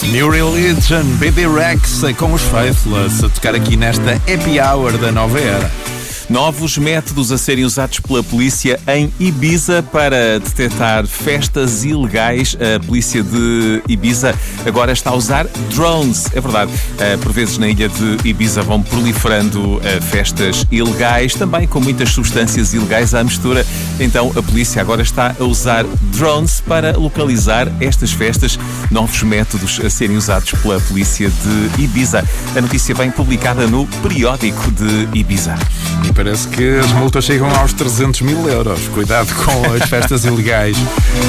New Religion, Baby Rex com os Faithless a tocar aqui nesta Happy Hour da Nova Era. Novos métodos a serem usados pela polícia em Ibiza para detectar festas ilegais. A polícia de Ibiza agora está a usar drones. É verdade, por vezes na ilha de Ibiza vão proliferando festas ilegais, também com muitas substâncias ilegais à mistura. Então a polícia agora está a usar drones para localizar estas festas. Novos métodos a serem usados pela polícia de Ibiza. A notícia vem publicada no periódico de Ibiza. E parece que as multas chegam aos 300 mil euros. Cuidado com as festas ilegais.